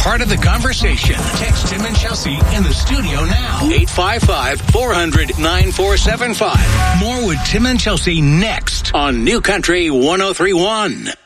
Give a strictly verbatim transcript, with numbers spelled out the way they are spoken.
part of the conversation. Text Tim and Chelsea in the studio now. eight five five, four hundred, nine four seven five. More with Tim and Chelsea next on New Country one oh three point one.